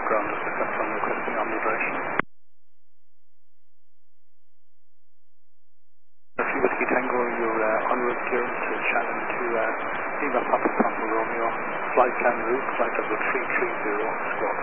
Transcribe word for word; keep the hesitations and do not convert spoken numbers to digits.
ground is picked from requesting onward direction. If you Whiskey Tango, your uh, onward clearance to Shannon to uh, Lima Papa Papa Romeo, flight plan route, flight level three three zero, squawk.